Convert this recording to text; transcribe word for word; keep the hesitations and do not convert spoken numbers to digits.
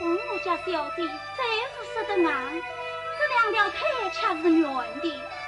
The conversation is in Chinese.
红我家小姐真是识得硬，这两条腿却是软的。